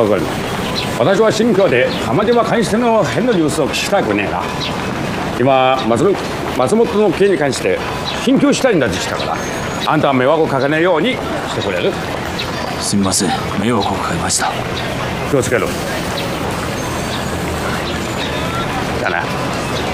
わかる。私は新居で浜島関しての変なニュースを聞きたくねえな。今松本の件に関して緊急事態になってきたから、あんたは迷惑をかけないようにしてくれる？ すみません、迷惑をかけました。 気をつけろ。じゃあな。